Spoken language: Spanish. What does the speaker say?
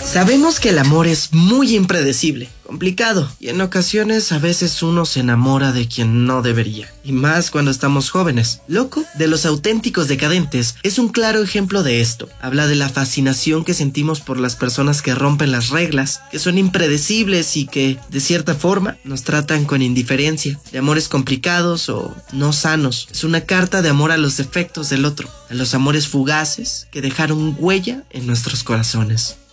Sabemos que el amor es muy impredecible, complicado, y en ocasiones a veces uno se enamora de quien no debería, y más cuando estamos jóvenes. Loco, de Los Auténticos Decadentes, es un claro ejemplo de esto. Habla de la fascinación que sentimos por las personas que rompen las reglas, que son impredecibles y que, de cierta forma, nos tratan con indiferencia, de amores complicados o no sanos. Es una carta de amor a los defectos del otro, a los amores fugaces que dejaron huella en nuestros corazones.